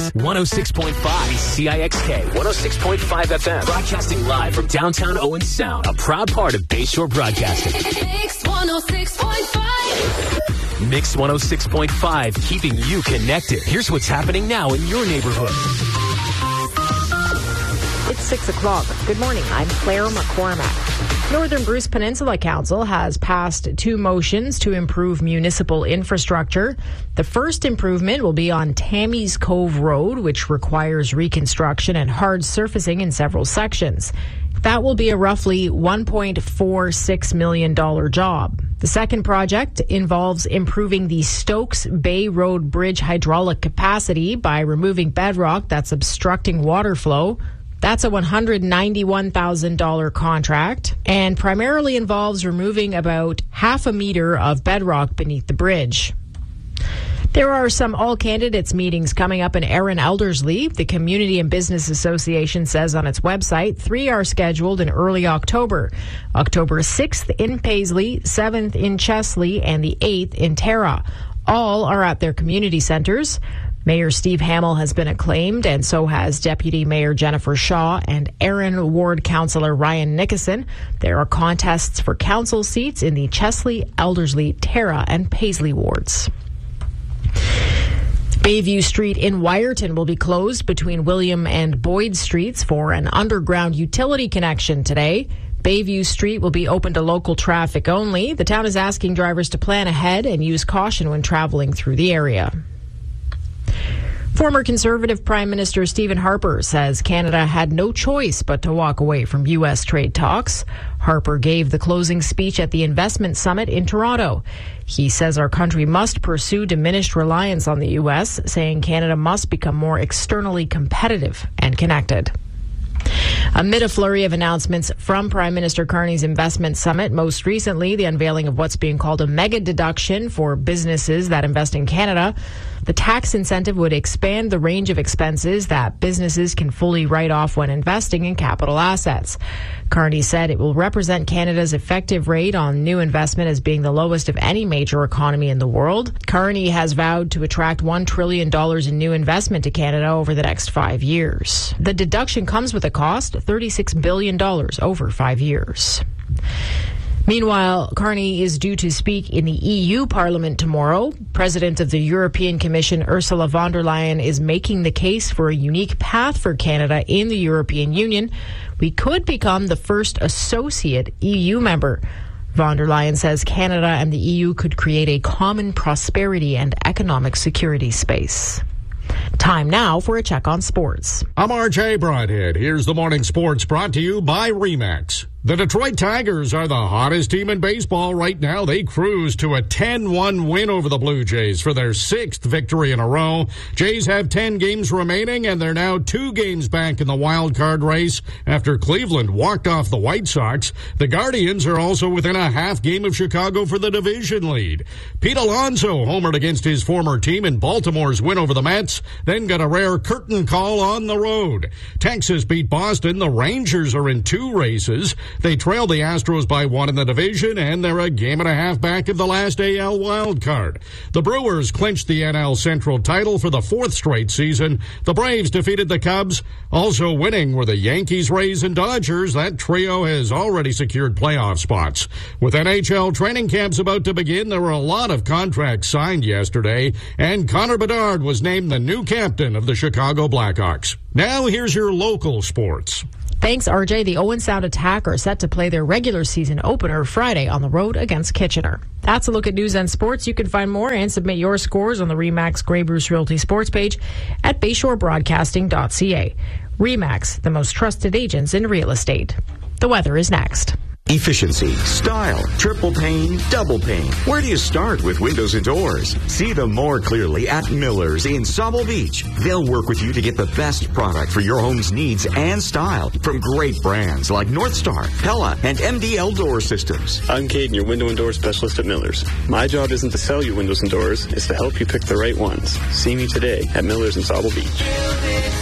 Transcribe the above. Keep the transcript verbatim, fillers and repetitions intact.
Mix one oh six point five, C I X K one oh six point five F M. Broadcasting live from downtown Owen Sound, a proud part of Bayshore Broadcasting. Mix one oh six point five. Mix one oh six point five, keeping you connected. Here's what's happening now in your neighborhood. It's six o'clock. Good morning. I'm Claire McCormack. Northern Bruce Peninsula Council has passed two motions to improve municipal infrastructure. The first improvement will be on Tammy's Cove Road, which requires reconstruction and hard surfacing in several sections. That will be a roughly one point four six million dollars job. The second project involves improving the Stokes Bay Road Bridge hydraulic capacity by removing bedrock that's obstructing water flow. That's a one hundred ninety-one thousand dollars contract and primarily involves removing about half a meter of bedrock beneath the bridge. There are some all-candidates meetings coming up in Erin Elderslie. The Community and Business Association says on its website three are scheduled in early October. October sixth in Paisley, seventh in Chesley, and the eighth in Tara. All are at their community centres. Mayor Steve Hamill has been acclaimed, and so has Deputy Mayor Jennifer Shaw and Erin Ward Councillor Ryan Nickerson. There are contests for council seats in the Chesley, Elderslie, Tara, and Paisley wards. Bayview Street in Wyerton will be closed between William and Boyd Streets for an underground utility connection today. Bayview Street will be open to local traffic only. The town is asking drivers to plan ahead and use caution when traveling through the area. Former Conservative Prime Minister Stephen Harper says Canada had no choice but to walk away from U S trade talks. Harper gave the closing speech at the Investment Summit in Toronto. He says our country must pursue diminished reliance on the U S, saying Canada must become more externally competitive and connected. Amid a flurry of announcements from Prime Minister Carney's Investment Summit, most recently the unveiling of what's being called a mega deduction for businesses that invest in Canada. The tax incentive would expand the range of expenses that businesses can fully write off when investing in capital assets. Carney said it will represent Canada's effective rate on new investment as being the lowest of any major economy in the world. Carney has vowed to attract one trillion dollars in new investment to Canada over the next five years. The deduction comes with a cost, thirty-six billion dollars over five years. Meanwhile, Carney is due to speak in the E U Parliament tomorrow. President of the European Commission, Ursula von der Leyen, is making the case for a unique path for Canada in the European Union. We could become the first associate E U member. Von der Leyen says Canada and the E U could create a common prosperity and economic security space. Time now for a check on sports. I'm R J Broadhead. Here's the morning sports brought to you by RE/MAX. The Detroit Tigers are the hottest team in baseball right now. They cruise to a ten one win over the Blue Jays for their sixth victory in a row. Jays have ten games remaining, and they're now two games back in the wild card race after Cleveland walked off the White Sox. The Guardians are also within a half game of Chicago for the division lead. Pete Alonso homered against his former team in Baltimore's win over the Mets, then got a rare curtain call on the road. Texas beat Boston. The Rangers are in two races. They trail the Astros by one in the division, and they're a game and a half back of the last A L wild card. The Brewers clinched the N L Central title for the fourth straight season. The Braves defeated the Cubs. Also winning were the Yankees, Rays, and Dodgers. That trio has already secured playoff spots. With N H L training camps about to begin, there were a lot of contracts signed yesterday, and Connor Bedard was named the new captain of the Chicago Blackhawks. Now here's your local sports. Thanks, R J. The Owen Sound Attack are set to play their regular season opener Friday on the road against Kitchener. That's a look at news and sports. You can find more and submit your scores on the RE/MAX Grey Bruce Realty sports page at bayshore broadcasting dot c a. RE/MAX, the most trusted agents in real estate. The weather is next. Efficiency, style, triple pane, double pane. Where do you start with windows and doors? See them more clearly at Miller's in Sauble Beach. They'll work with you to get the best product for your home's needs and style from great brands like Northstar, Pella, and M D L Door Systems. I'm Caden, your window and door specialist at Miller's. My job isn't to sell you windows and doors, it's to help you pick the right ones. See me today at Miller's in Sauble Beach.